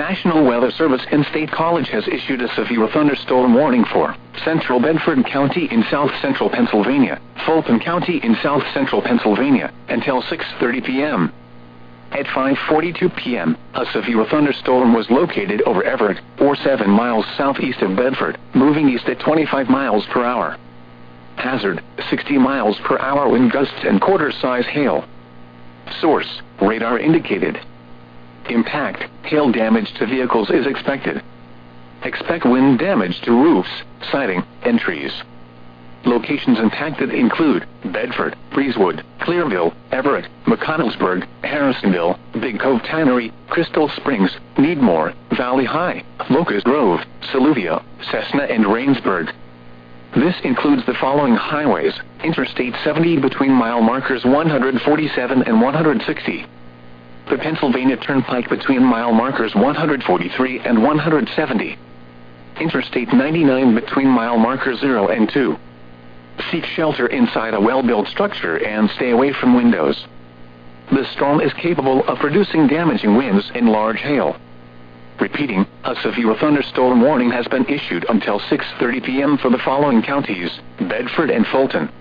National Weather Service in State College has issued a severe thunderstorm warning for Central Bedford County in south-central Pennsylvania, Fulton County in south-central Pennsylvania, until 6:30 p.m. At 5:42 p.m., a severe thunderstorm was located over Everett, or 7 miles southeast of Bedford, moving east at 25 miles per hour. Hazard, 60 miles per hour wind gusts and quarter-size hail. Source, radar indicated. Impact, hail damage to vehicles is expected. Expect wind damage to roofs, siding, and trees. Locations impacted include Bedford, Breezewood, Clearville, Everett, McConnellsburg, Harrisonville, Big Cove Tannery, Crystal Springs, Needmore, Valley High, Locust Grove, Saluvia, Cessna, and Rainsburg. This includes the following highways: Interstate 70 between mile markers 147 and 160. The Pennsylvania Turnpike between mile markers 143 and 170. Interstate 99 between mile markers 0 and 2. Seek shelter inside a well-built structure and stay away from windows. The storm is capable of producing damaging winds and large hail. Repeating, a severe thunderstorm warning has been issued until 6:30 p.m. for the following counties: Bedford and Fulton.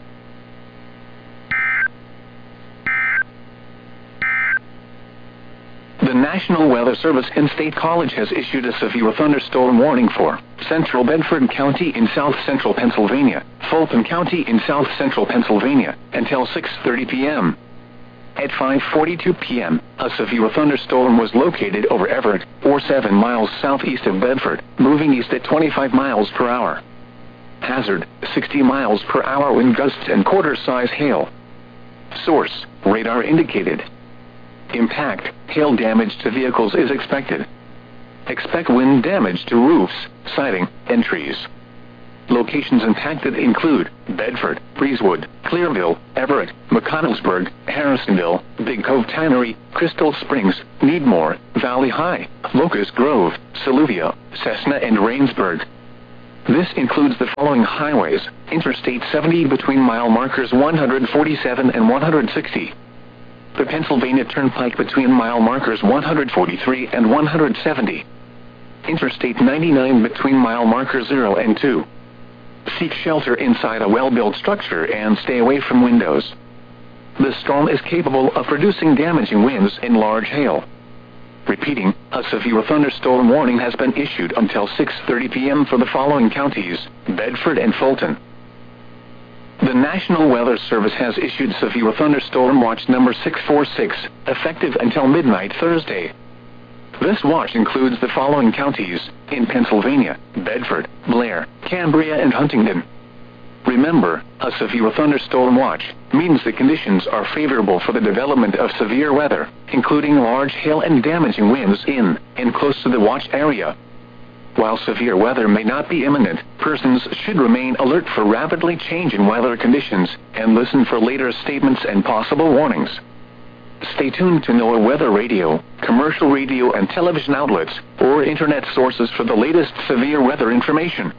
The National Weather Service in State College has issued a severe thunderstorm warning for Central Bedford County in south-central Pennsylvania, Fulton County in south-central Pennsylvania, until 6:30 p.m. At 5:42 p.m., a severe thunderstorm was located over Everett, or 7 miles southeast of Bedford, moving east at 25 miles per hour. Hazard, 60 miles per hour wind gusts and quarter-size hail. Source, radar indicated. Impact, hail damage to vehicles is expected. Expect wind damage to roofs, siding, and trees. Locations impacted include Bedford, Breezewood, Clearville, Everett, McConnellsburg, Harrisonville, Big Cove Tannery, Crystal Springs, Needmore, Valley High, Locust Grove, Saluvia, Cessna, and Rainsburg. This includes the following highways: Interstate 70 between mile markers 147 and 160. The Pennsylvania Turnpike between mile markers 143 and 170. Interstate 99 between mile markers 0 and 2. Seek shelter inside a well-built structure and stay away from windows. The storm is capable of producing damaging winds and large hail. Repeating, a severe thunderstorm warning has been issued until 6:30 p.m. for the following counties: Bedford and Fulton. The National Weather Service has issued severe thunderstorm watch number 646, effective until midnight Thursday. This watch includes the following counties in Pennsylvania: Bedford, Blair, Cambria, and Huntingdon. Remember, a severe thunderstorm watch means the conditions are favorable for the development of severe weather, including large hail and damaging winds in and close to the watch area. While severe weather may not be imminent, persons should remain alert for rapidly changing weather conditions and listen for later statements and possible warnings. Stay tuned to NOAA Weather Radio, commercial radio and television outlets, or internet sources for the latest severe weather information.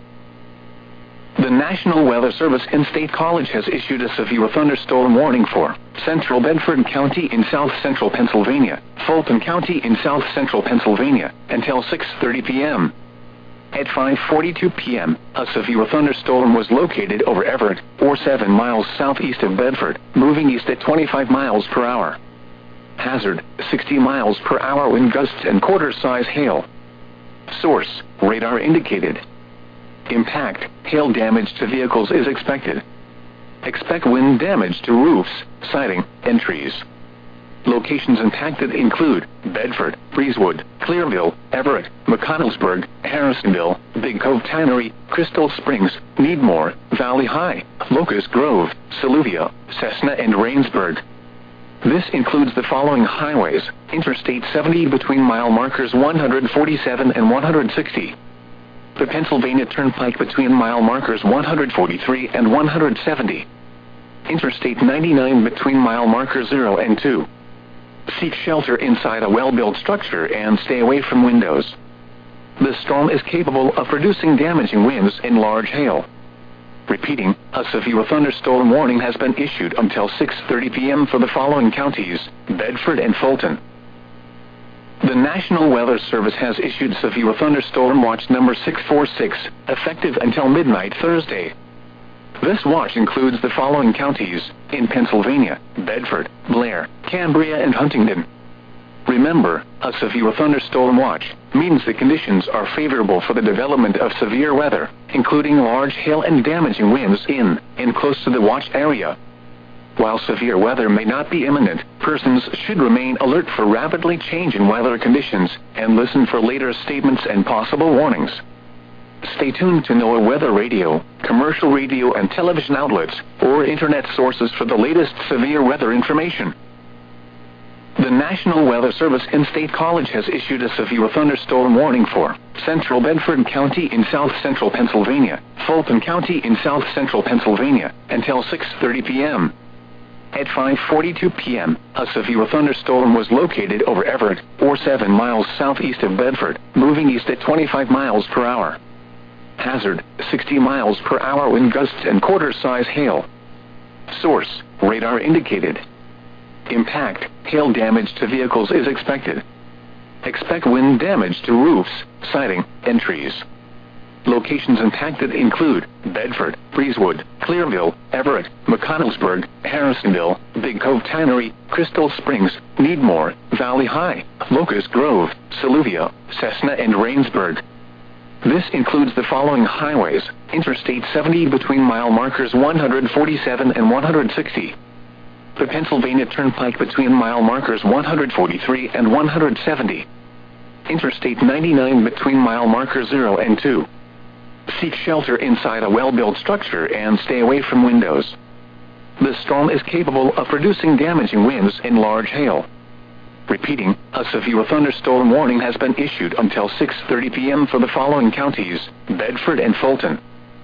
The National Weather Service in State College has issued a severe thunderstorm warning for Central Bedford County in south-central Pennsylvania, Fulton County in south-central Pennsylvania, until 6:30 p.m. At 5:42 p.m., a severe thunderstorm was located over Everett, or 7 miles southeast of Bedford, moving east at 25 miles per hour. Hazard, 60 miles per hour wind gusts and quarter-size hail. Source, radar indicated. Impact, hail damage to vehicles is expected. Expect wind damage to roofs, siding, and trees. Locations impacted include Bedford, Breezewood, Clearville, Everett, McConnellsburg, Harrisonville, Big Cove Tannery, Crystal Springs, Needmore, Valley High, Locust Grove, Saluvia, Cessna, and Rainsburg. This includes the following highways: Interstate 70 between mile markers 147 and 160. The Pennsylvania Turnpike between mile markers 143 and 170. Interstate 99 between mile markers 0 and 2. Seek shelter inside a well-built structure and stay away from windows. The storm is capable of producing damaging winds and large hail. Repeating, a severe thunderstorm warning has been issued until 6:30 p.m. for the following counties: Bedford and Fulton. The National Weather Service has issued severe thunderstorm watch number 646, effective until midnight Thursday. This watch includes the following counties in Pennsylvania: Bedford, Blair, Cambria, and Huntingdon. Remember, a severe thunderstorm watch means the conditions are favorable for the development of severe weather, including large hail and damaging winds in and close to the watch area. While severe weather may not be imminent, persons should remain alert for rapidly changing weather conditions and listen for later statements and possible warnings. Stay tuned to NOAA Weather Radio, commercial radio and television outlets, or internet sources for the latest severe weather information. The National Weather Service in-state college has issued a severe thunderstorm warning for Central Bedford County in South Central Pennsylvania, Fulton County in South Central Pennsylvania, until 6:30 p.m. At 5:42 p.m., a severe thunderstorm was located over Everett, or 7 miles southeast of Bedford, moving east at 25 miles per hour. Hazard: 60 miles per hour wind gusts and quarter-size hail. Source: radar indicated. Impact: hail damage to vehicles is expected. Expect wind damage to roofs, siding, and trees. Locations impacted include Bedford, Breezewood, Clearville, Everett, McConnellsburg, Harrisonville, Big Cove Tannery, Crystal Springs, Needmore, Valley High, Locust Grove, Saluvia, Cessna, and Rainsburg. This includes the following highways: Interstate 70 between mile markers 147 and 160. The Pennsylvania Turnpike between mile markers 143 and 170. Interstate 99 between mile markers 0 and 2. Seek shelter inside a well-built structure and stay away from windows. The storm is capable of producing damaging winds and large hail. Repeating, a severe thunderstorm warning has been issued until 6:30 p.m. for the following counties: Bedford and Fulton.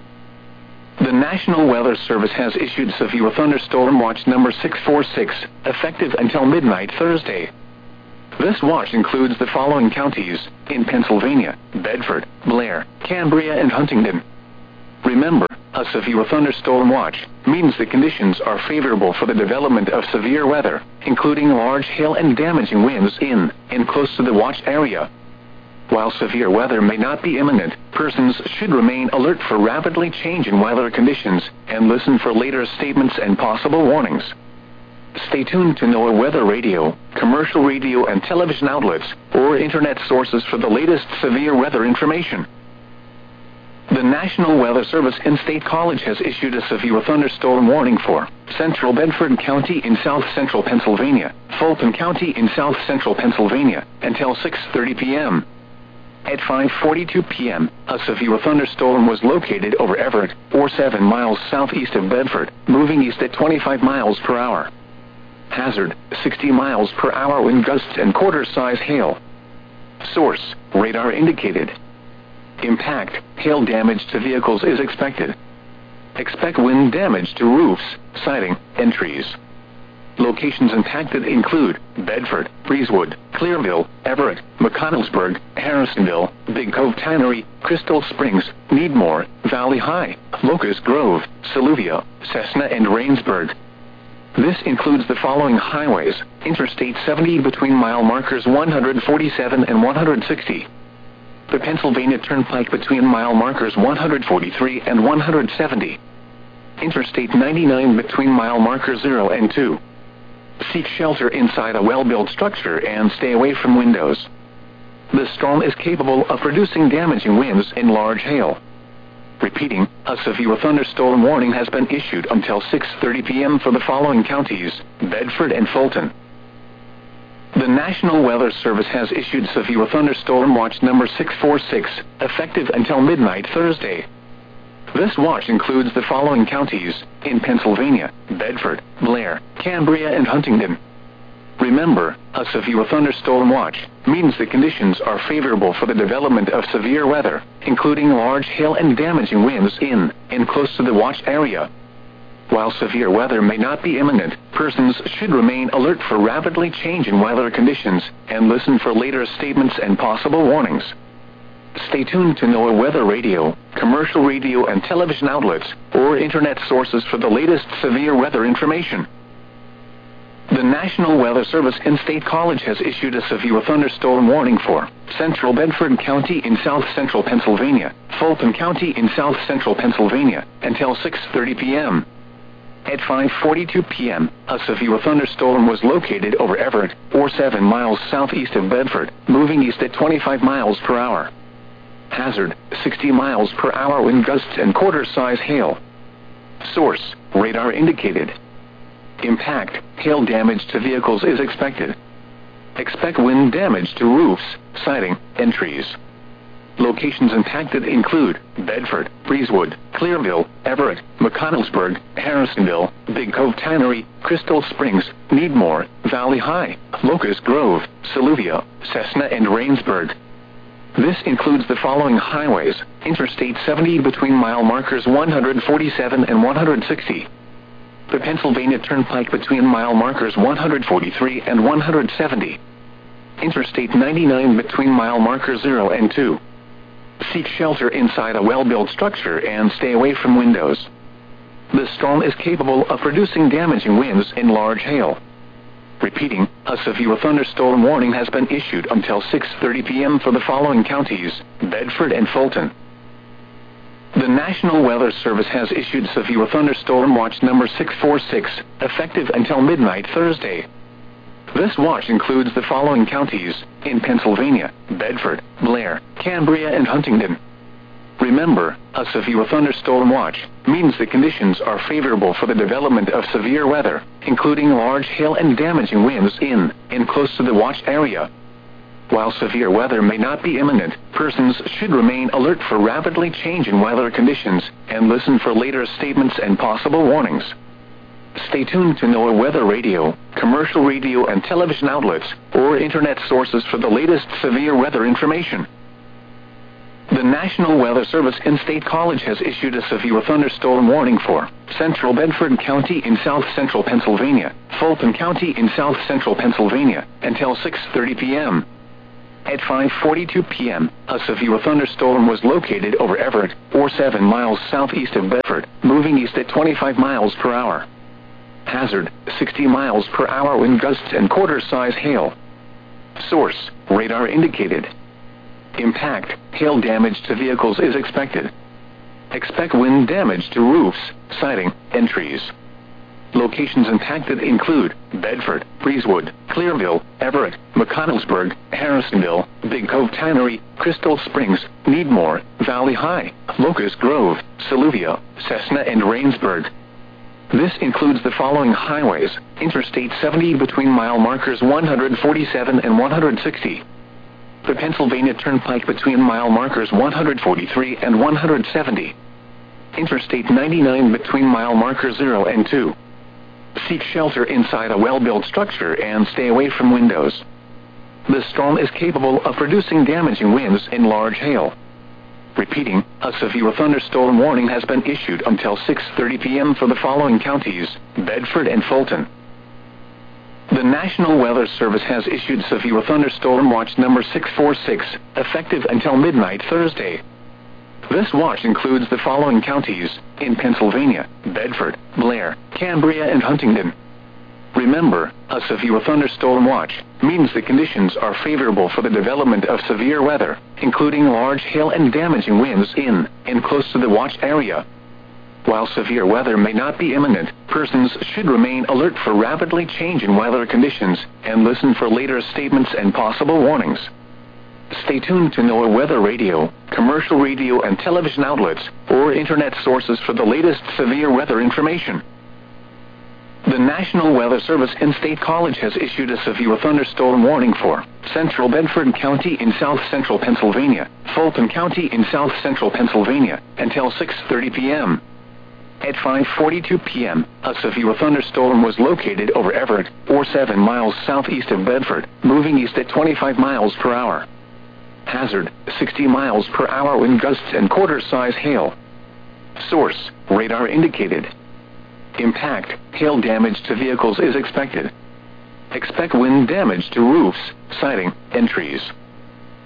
The National Weather Service has issued severe thunderstorm watch number 646, effective until midnight Thursday. This watch includes the following counties in Pennsylvania: Bedford, Blair, Cambria, and Huntingdon. Remember, a severe thunderstorm watch means the conditions are favorable for the development of severe weather, including large hail and damaging winds in and close to the watch area. While severe weather may not be imminent, persons should remain alert for rapidly changing weather conditions and listen for later statements and possible warnings. Stay tuned to NOAA Weather Radio, commercial radio and television outlets, or internet sources for the latest severe weather information. The National Weather Service in-state college has issued a severe thunderstorm warning for Central Bedford County in South Central Pennsylvania, Fulton County in South Central Pennsylvania, until 6:30 p.m. At 5:42 p.m., a severe thunderstorm was located over Everett, or 7 miles southeast of Bedford, moving east at 25 miles per hour. Hazard: 60 miles per hour wind gusts and quarter-size hail. Source: radar indicated. Impact: hail damage to vehicles is expected. Expect wind damage to roofs, siding, and trees. Locations impacted include Bedford, Breezewood, Clearville, Everett, McConnellsburg, Harrisonville, Big Cove Tannery, Crystal Springs, Needmore, Valley High, Locust Grove, Saluvia, Cessna, and Rainsburg. This includes the following highways: Interstate 70 between mile markers 147 and 160. The Pennsylvania Turnpike between mile markers 143 and 170. Interstate 99 between mile markers 0 and 2. Seek shelter inside a well-built structure and stay away from windows. The storm is capable of producing damaging winds and large hail. Repeating, a severe thunderstorm warning has been issued until 6:30 p.m. for the following counties: Bedford and Fulton. The National Weather Service has issued severe thunderstorm watch number 646, effective until midnight Thursday. This watch includes the following counties in Pennsylvania: Bedford, Blair, Cambria, and Huntingdon. Remember, a severe thunderstorm watch means the conditions are favorable for the development of severe weather, including large hail and damaging winds in and close to the watch area. While severe weather may not be imminent, persons should remain alert for rapidly changing weather conditions and listen for later statements and possible warnings. Stay tuned to NOAA Weather Radio, commercial radio and television outlets, or internet sources for the latest severe weather information. The National Weather Service in State College has issued a severe thunderstorm warning for Central Bedford County in South Central Pennsylvania, Fulton County in South Central Pennsylvania, until 6:30 p.m. At 5:42 p.m., a severe thunderstorm was located over Everett, or 7 miles southeast of Bedford, moving east at 25 miles per hour. Hazard, 60 miles per hour wind gusts and quarter-size hail. Source, radar indicated. Impact, hail damage to vehicles is expected. Expect wind damage to roofs, siding, and trees. Locations impacted include Bedford, Breezewood, Clearville, Everett, McConnellsburg, Harrisonville, Big Cove Tannery, Crystal Springs, Needmore, Valley High, Locust Grove, Saluvia, Cessna, and Rainsburg. This includes the following highways: Interstate 70 between mile markers 147 and 160. The Pennsylvania Turnpike between mile markers 143 and 170. Interstate 99 between mile markers 0 and 2. Seek shelter inside a well-built structure and stay away from windows. The storm is capable of producing damaging winds and large hail. Repeating, a severe thunderstorm warning has been issued until 6:30 p.m. for the following counties: Bedford and Fulton. The National Weather Service has issued severe thunderstorm watch number 646, effective until midnight Thursday. This watch includes the following counties in Pennsylvania: Bedford, Blair, Cambria, and Huntingdon. Remember, a severe thunderstorm watch means the conditions are favorable for the development of severe weather, including large hail and damaging winds in and close to the watch area. While severe weather may not be imminent, persons should remain alert for rapidly changing weather conditions and listen for later statements and possible warnings. Stay tuned to NOAA Weather Radio, commercial radio and television outlets, or internet sources for the latest severe weather information. The National Weather Service in State College has issued a severe thunderstorm warning for Central Bedford County in South Central Pennsylvania, Fulton County in South Central Pennsylvania, until 6:30 p.m. At 5:42 p.m., a severe thunderstorm was located over Everett, or 7 miles southeast of Bedford, moving east at 25 miles per hour. Hazard, 60 miles per hour wind gusts and quarter-size hail. Source, radar indicated. Impact, hail damage to vehicles is expected. Expect wind damage to roofs, siding, and trees. Locations impacted include Bedford, Breezewood, Clearville, Everett, McConnellsburg, Harrisonville, Big Cove Tannery, Crystal Springs, Needmore, Valley High, Locust Grove, Saluvia, Cessna, and Rainsburg. This includes the following highways: Interstate 70 between mile markers 147 and 160. The Pennsylvania Turnpike between mile markers 143 and 170. Interstate 99 between mile markers 0 and 2. Seek shelter inside a well-built structure and stay away from windows. The storm is capable of producing damaging winds and large hail. Repeating, a severe thunderstorm warning has been issued until 6:30 p.m. for the following counties: Bedford and Fulton. The National Weather Service has issued severe thunderstorm watch number 646, effective until midnight Thursday. This watch includes the following counties in Pennsylvania: Bedford, Blair, Cambria, and Huntingdon. Remember, a severe thunderstorm watch means the conditions are favorable for the development of severe weather, including large hail and damaging winds in and close to the watch area. While severe weather may not be imminent, persons should remain alert for rapidly changing weather conditions and listen for later statements and possible warnings. Stay tuned to NOAA Weather Radio, commercial radio and television outlets, or internet sources for the latest severe weather information. The National Weather Service in State College has issued a severe thunderstorm warning for Central Bedford County in South Central Pennsylvania, Fulton County in South Central Pennsylvania, until 6:30 p.m. At 5:42 p.m., a severe thunderstorm was located over Everett, or 7 miles southeast of Bedford, moving east at 25 miles per hour. Hazard, 60 miles per hour wind gusts and quarter-size hail. Source, radar indicated. Impact, hail damage to vehicles is expected. Expect wind damage to roofs, siding, and trees.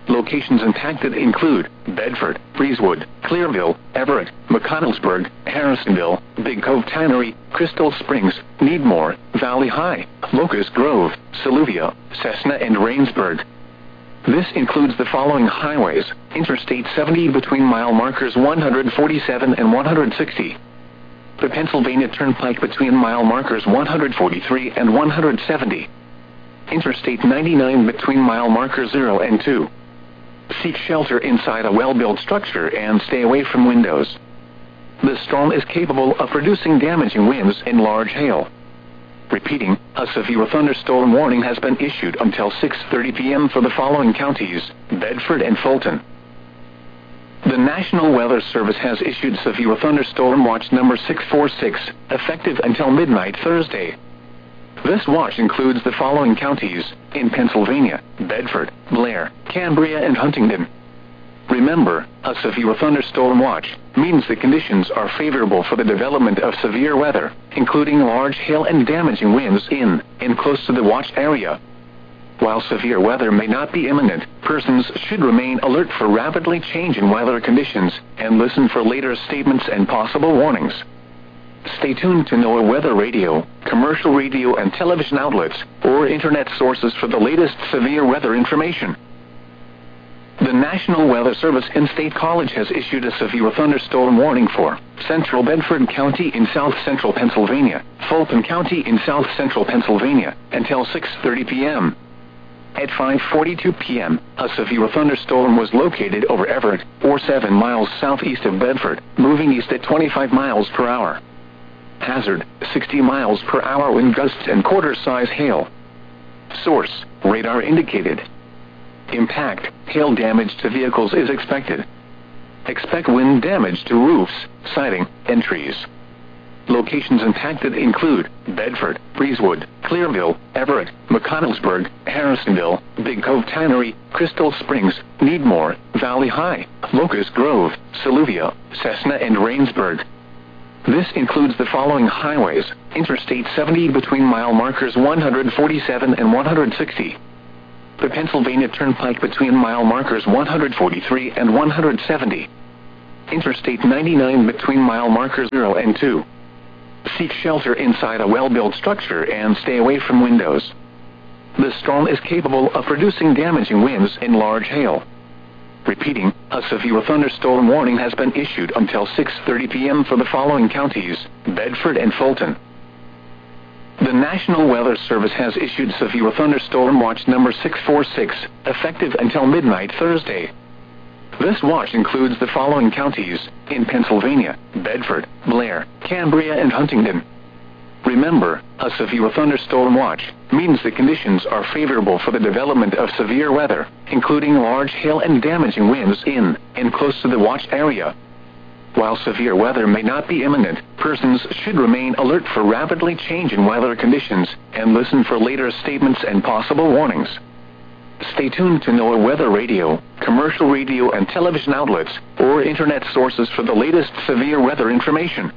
Locations impacted include Bedford, Breezewood, Clearville, Everett, McConnellsburg, Harrisonville, Big Cove Tannery, Crystal Springs, Needmore, Valley High, Locust Grove, Saluvia, Cessna and Rainsburg. This includes the following highways: Interstate 70 between mile markers 147 and 160. The Pennsylvania Turnpike between mile markers 143 and 170. Interstate 99 between mile markers 0 and 2. Seek shelter inside a well-built structure and stay away from windows. The storm is capable of producing damaging winds and large hail. Repeating, a severe thunderstorm warning has been issued until 6:30 p.m. for the following counties: Bedford and Fulton. The National Weather Service has issued severe thunderstorm watch number 646, effective until midnight Thursday. This watch includes the following counties in Pennsylvania: Bedford, Blair, Cambria and Huntingdon. Remember, a severe thunderstorm watch means the conditions are favorable for the development of severe weather, including large hail and damaging winds in and close to the watch area. While severe weather may not be imminent, persons should remain alert for rapidly changing weather conditions and listen for later statements and possible warnings. Stay tuned to NOAA Weather Radio, commercial radio and television outlets, or internet sources for the latest severe weather information. The National Weather Service in-state college has issued a severe thunderstorm warning for Central Bedford County in South Central Pennsylvania, Fulton County in South Central Pennsylvania, until 6:30 p.m. At 5:42 p.m., a severe thunderstorm was located over Everett, or 7 miles southeast of Bedford, moving east at 25 miles per hour. Hazard, 60 miles per hour wind gusts and quarter-size hail. Source, radar indicated. Impact, hail damage to vehicles is expected. Expect wind damage to roofs, siding, and trees. Locations impacted include Bedford, Breezewood, Clearville, Everett, McConnellsburg, Harrisonville, Big Cove Tannery, Crystal Springs, Needmore, Valley High, Locust Grove, Saluvia, Cessna and Rainsburg. This includes the following highways: Interstate 70 between mile markers 147 and 160. The Pennsylvania Turnpike between mile markers 143 and 170. Interstate 99 between mile markers 0 and 2. Seek shelter inside a well-built structure and stay away from windows. The storm is capable of producing damaging winds and large hail. Repeating, a severe thunderstorm warning has been issued until 6:30 p.m. for the following counties: Bedford and Fulton. The National Weather Service has issued severe thunderstorm watch number 646, effective until midnight Thursday. This watch includes the following counties in Pennsylvania: Bedford, Blair, Cambria and Huntingdon. Remember, a severe thunderstorm watch means the conditions are favorable for the development of severe weather, including large hail and damaging winds in and close to the watch area. While severe weather may not be imminent, persons should remain alert for rapidly changing weather conditions and listen for later statements and possible warnings. Stay tuned to NOAA Weather Radio, commercial radio and television outlets, or internet sources for the latest severe weather information.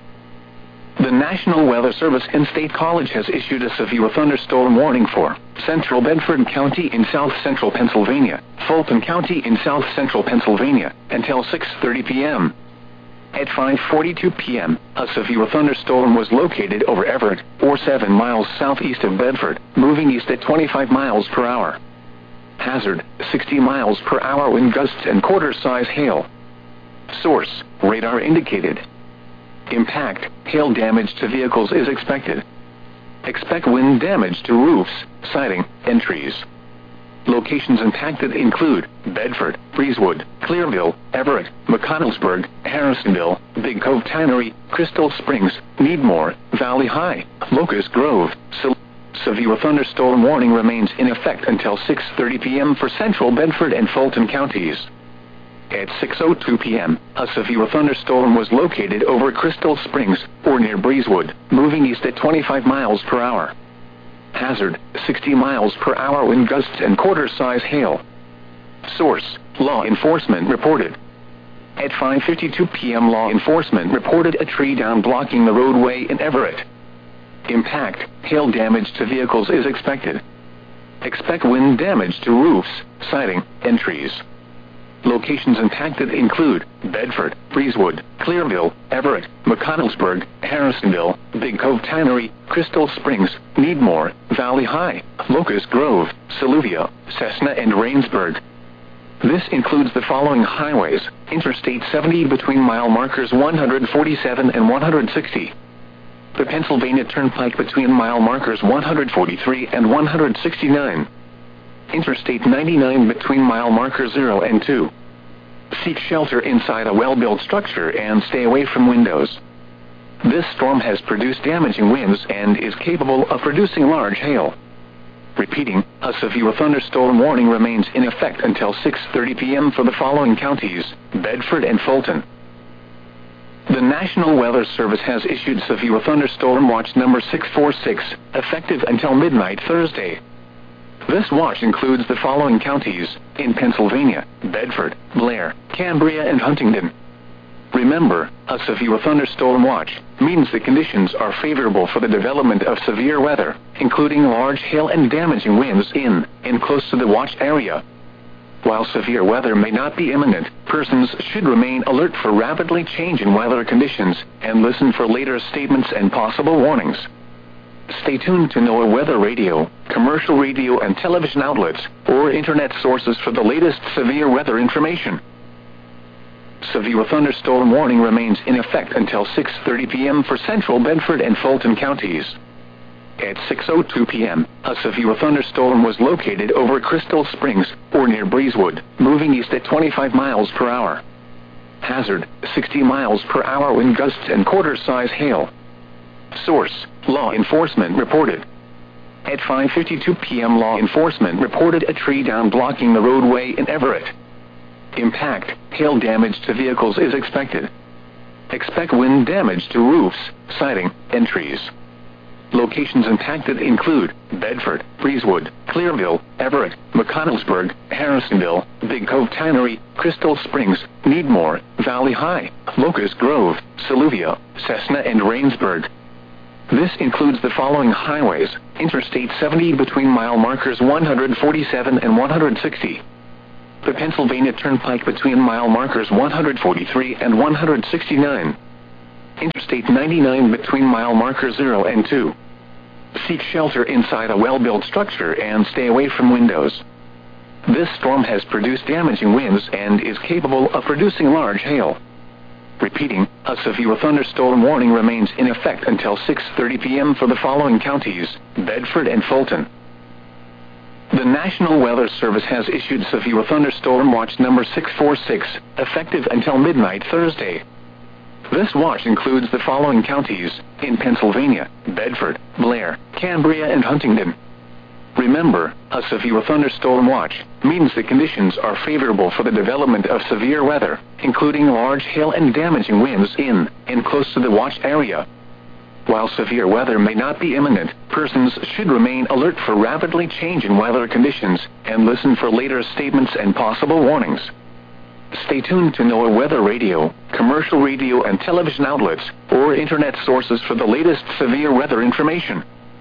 The National Weather Service in-state college has issued a severe thunderstorm warning for Central Bedford County in South Central Pennsylvania, Fulton County in South Central Pennsylvania, until 6:30 p.m. At 5:42 p.m., a severe thunderstorm was located over Everett, or 7 miles southeast of Bedford, moving east at 25 miles per hour. Hazard, 60 miles per hour wind gusts and quarter-size hail. Source, radar indicated. Impact, hail damage to vehicles is expected. Expect wind damage to roofs, siding, and trees. Locations impacted include Bedford, Breezewood, Clearville, Everett, McConnellsburg, Harrisonville, Big Cove Tannery, Crystal Springs, Needmore, Valley High, Locust Grove. Severe thunderstorm warning remains in effect until 6:30 p.m. for Central Bedford and Fulton counties. At 6:02 p.m., a severe thunderstorm was located over Crystal Springs, or near Breezewood, moving east at 25 miles per hour. Hazard, 60 miles per hour wind gusts and quarter-size hail. Source, law enforcement reported. At 5:52 p.m. law enforcement reported a tree down blocking the roadway in Everett. Impact, hail damage to vehicles is expected. Expect wind damage to roofs, siding, Entries. Locations impacted include Bedford, Breezewood, Clearville, Everett, McConnellsburg, Harrisonville, Big Cove Tannery, Crystal Springs, Needmore, Valley High, Locust Grove, Saluvia, Cessna and Rainsburg. This includes the following highways: Interstate 70 between mile markers 147 and 160. The Pennsylvania Turnpike between mile markers 143 and 169. Interstate 99 between mile markers 0 and 2. Seek shelter inside a well-built structure and stay away from windows. This storm has produced damaging winds and is capable of producing large hail. Repeating, a severe thunderstorm warning remains in effect until 6:30 p.m. for the following counties: Bedford and Fulton. The National Weather Service has issued severe thunderstorm watch number 646, effective until midnight Thursday. This watch includes the following counties in Pennsylvania: Bedford, Blair, Cambria and Huntingdon. Remember, a severe thunderstorm watch means the conditions are favorable for the development of severe weather, including large hail and damaging winds in and close to the watch area. While severe weather may not be imminent, persons should remain alert for rapidly changing weather conditions and listen for later statements and possible warnings. Stay tuned to NOAA Weather Radio, commercial radio and television outlets, or internet sources for the latest severe weather information. Severe thunderstorm warning remains in effect until 6:30 p.m. for central Bedford and Fulton counties. At 6:02 p.m., a severe thunderstorm was located over Crystal Springs, or near Breezewood, moving east at 25 miles per hour. Hazard, 60 miles per hour wind gusts and quarter-size hail. Source, law enforcement reported. At 5:52 p.m. law enforcement reported a tree down blocking the roadway in Everett. Impact, hail damage to vehicles is expected. Expect wind damage to roofs, siding, and trees. Locations impacted include Bedford, Breezewood, Clearville, Everett, McConnellsburg, Harrisonville, Big Cove Tannery, Crystal Springs, Needmore, Valley High, Locust Grove, Saluvia, Cessna and Rainsburg. This includes the following highways: Interstate 70 between mile markers 147 and 160. The Pennsylvania Turnpike between mile markers 143 and 169. Interstate 99 between mile markers 0 and 2. Seek shelter inside a well-built structure and stay away from windows. This storm has produced damaging winds and is capable of producing large hail. Repeating, a severe thunderstorm warning remains in effect until 6:30 p.m. for the following counties: Bedford and Fulton. The National Weather Service has issued severe thunderstorm watch number 646, effective until midnight Thursday. This watch includes the following counties in Pennsylvania: Bedford, Blair, Cambria and Huntingdon. Remember, a severe thunderstorm watch means the conditions are favorable for the development of severe weather, including large hail and damaging winds in and close to the watch area. While severe weather may not be imminent, persons should remain alert for rapidly changing weather conditions and listen for later statements and possible warnings. Stay tuned to NOAA Weather Radio, commercial radio and television outlets, or internet sources for the latest severe weather information.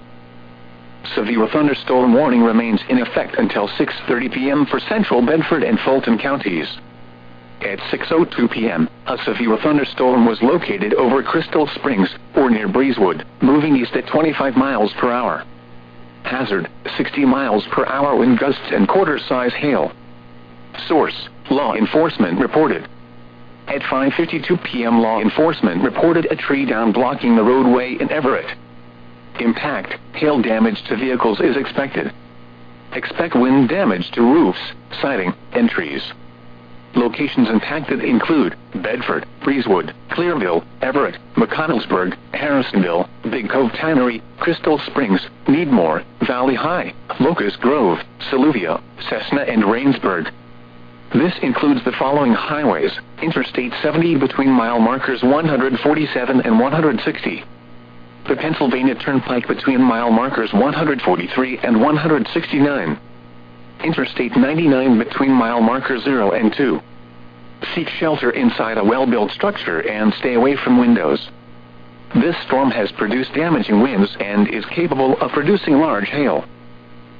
Severe thunderstorm warning remains in effect until 6:30 p.m. for central Bedford and Fulton counties. At 6:02 p.m., a severe thunderstorm was located over Crystal Springs, or near Breezewood, moving east at 25 miles per hour. Hazard, 60 miles per hour wind gusts and quarter-size hail. Source, law enforcement reported. At 5:52 p.m. law enforcement reported a tree down blocking the roadway in Everett. Impact, hail damage to vehicles is expected. Expect wind damage to roofs, siding, and trees. Locations impacted include Bedford, Breezewood, Clearville, Everett, McConnellsburg, Harrisonville, Big Cove Tannery, Crystal Springs, Needmore, Valley High, Locust Grove, Saluvia, Cessna and Rainsburg. This includes the following highways: Interstate 70 between mile markers 147 and 160. The Pennsylvania Turnpike between mile markers 143 and 169. Interstate 99 between mile markers 0 and 2. Seek shelter inside a well-built structure and stay away from windows. This storm has produced damaging winds and is capable of producing large hail.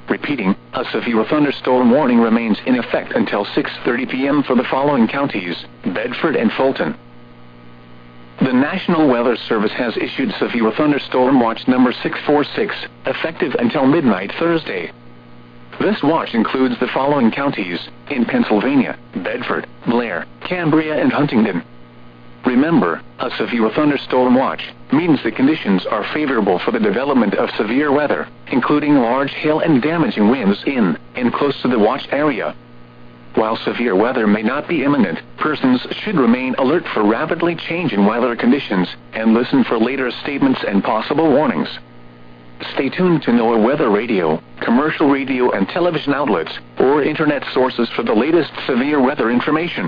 Repeating, a severe thunderstorm warning remains in effect until 6:30 p.m. for the following counties: Bedford and Fulton. The National Weather Service has issued severe thunderstorm watch number 646, effective until midnight Thursday. This watch includes the following counties in Pennsylvania: Bedford, Blair, Cambria, and Huntingdon. Remember, a severe thunderstorm watch means the conditions are favorable for the development of severe weather, including large hail and damaging winds in and close to the watch area. While severe weather may not be imminent, persons should remain alert for rapidly changing weather conditions and listen for later statements and possible warnings. Stay tuned to NOAA weather radio, commercial radio and television outlets, or internet sources for the latest severe weather information.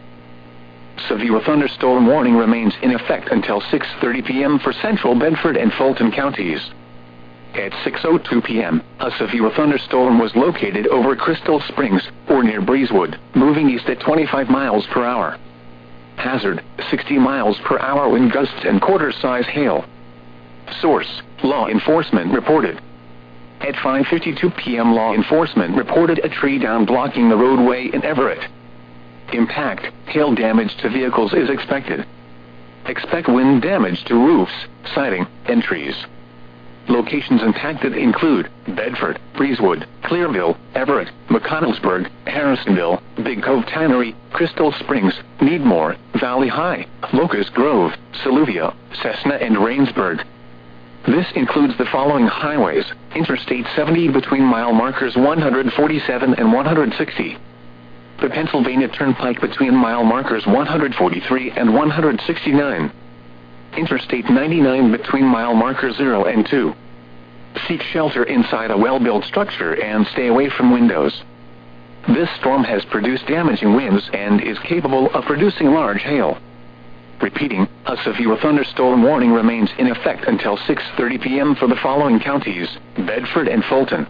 Severe thunderstorm warning remains in effect until 6:30 p.m. for central Bedford and Fulton counties. At 6:02 p.m., a severe thunderstorm was located over Crystal Springs, or near Breezewood, moving east at 25 miles per hour. Hazard: 60 miles per hour wind gusts and quarter-size hail. Source: law enforcement reported. At 5:52 p.m. law enforcement reported a tree down blocking the roadway in Everett. Impact: hail damage to vehicles is expected. Expect wind damage to roofs, siding, and trees. Locations impacted include Bedford, Breezewood, Clearville, Everett, McConnellsburg, Harrisonville, Big Cove Tannery, Crystal Springs, Needmore, Valley High, Locust Grove, Saluvia, Cessna, and Rainsburg. This includes the following highways: Interstate 70 between mile markers 147 and 160. The Pennsylvania Turnpike between mile markers 143 and 169. Interstate 99 between mile markers 0 and 2. Seek shelter inside a well-built structure and stay away from windows. This storm has produced damaging winds and is capable of producing large hail. Repeating, a severe thunderstorm warning remains in effect until 6:30 p.m. for the following counties: Bedford and Fulton.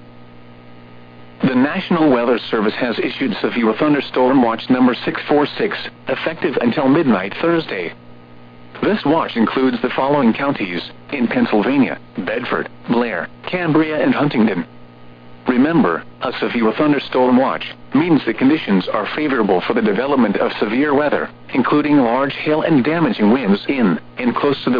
The National Weather Service has issued severe thunderstorm watch number 646, effective until midnight Thursday. This watch includes the following counties in Pennsylvania: Bedford, Blair, Cambria, and Huntingdon. Remember, a severe thunderstorm watch means the conditions are favorable for the development of severe weather, including large hail and damaging winds in and close to the